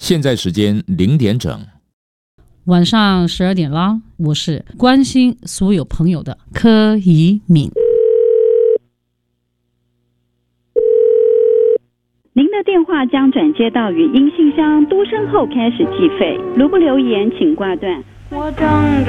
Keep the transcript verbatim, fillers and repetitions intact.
现在时间零点整， 晚上十二点啦。我是关心所有朋友的柯怡敏。 您的电话将转接到语音信箱，嘟声后开始计费。如不留言，请挂断。我等着。